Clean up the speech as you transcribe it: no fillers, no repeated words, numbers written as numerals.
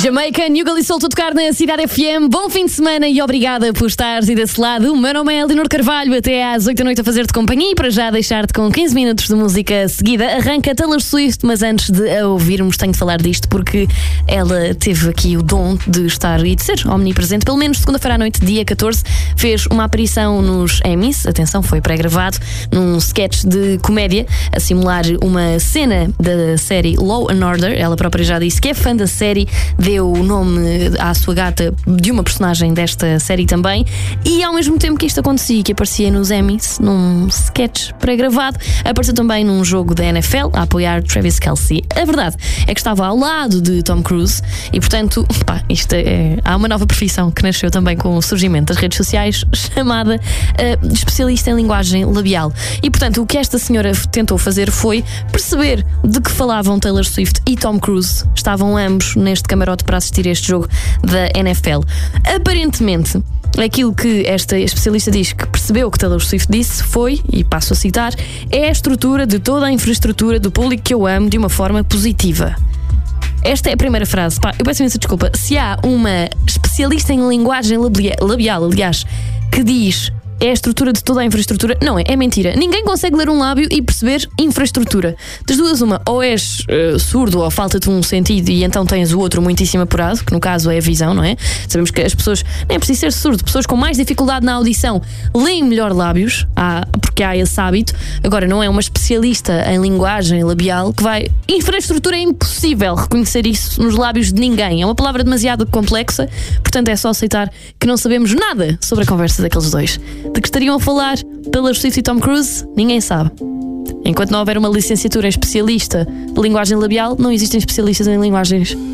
Jamaica, New Gully Soul a tocar na Cidade FM. Bom fim de semana e obrigada por estares aí desse lado. O meu nome é Elinor Carvalho, até às 8 da noite a fazer-te companhia e para já deixar-te com 15 minutos de música seguida. Arranca Taylor Swift, mas antes de a ouvirmos tenho de falar disto porque ela teve aqui o dom de estar e de ser omnipresente. Pelo menos segunda-feira à noite, dia 14, fez uma aparição nos Emmys. Atenção, foi pré-gravado num sketch de comédia a simular uma cena da série Law & Order. Ela própria já disse que é fã da série, deu o nome à sua gata de uma personagem desta série também, e ao mesmo tempo que isto acontecia, que aparecia nos Emmys num sketch pré-gravado, apareceu também num jogo da NFL a apoiar Travis Kelce. A verdade é que estava ao lado de Tom Cruise e portanto, há uma nova profissão que nasceu também com o surgimento das redes sociais, chamada de especialista em linguagem labial. E portanto o que esta senhora tentou fazer foi perceber de que falavam Taylor Swift e Tom Cruise. Estavam ambos neste camarote para assistir a este jogo da NFL. Aparentemente, aquilo que esta especialista diz que percebeu que Taylor Swift disse foi, e passo a citar, é a estrutura de toda a infraestrutura do público que eu amo de uma forma positiva. Esta é a primeira frase. Eu peço imensa desculpa. Se há uma especialista em linguagem labial, aliás, que diz é a estrutura de toda a infraestrutura, não é mentira. Ninguém consegue ler um lábio e perceber infraestrutura. Das duas uma, ou és surdo ou falta-te um sentido e então tens o outro muitíssimo apurado, que no caso é a visão, não é? Sabemos que as pessoas, nem é preciso ser surdo, pessoas com mais dificuldade na audição leem melhor lábios, porque há esse hábito. Agora, não é uma especialista em linguagem labial que vai... Infraestrutura é impossível reconhecer isso nos lábios de ninguém. É uma palavra demasiado complexa, portanto é só aceitar que não sabemos nada sobre a conversa daqueles dois. De que estariam a falar Taylor Swift e Tom Cruise, ninguém sabe. Enquanto não houver uma licenciatura em especialista de linguagem labial, não existem especialistas em linguagens